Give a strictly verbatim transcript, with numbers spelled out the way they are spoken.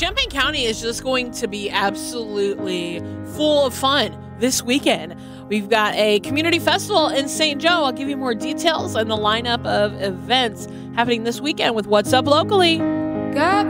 Champaign County is just going to be absolutely full of fun this weekend. We've got a community festival in Saint Joe. I'll give you more details on the lineup of events happening this weekend with What's Up Locally. Got